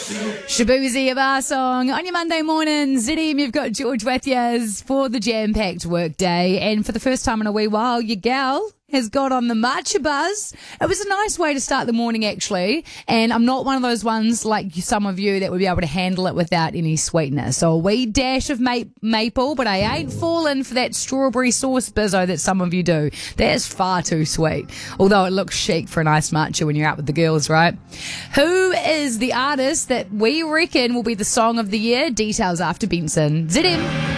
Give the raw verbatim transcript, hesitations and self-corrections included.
Shabuzi of our song on your Monday morning. Z M, you've got George with yous for the jam-packed workday. And for the first time in a wee while, your gal has got on the matcha buzz. It was a nice way to start the morning, actually. And I'm not one of those ones like some of you that would be able to handle it without any sweetness. So a wee dash of ma- maple, but I ain't falling for that strawberry sauce bizzo that some of you do. That's far too sweet. Although it looks chic for a nice matcha when you're out with the girls, right? Who is the artist that we reckon will be the song of the year? Details after Benson. Z M.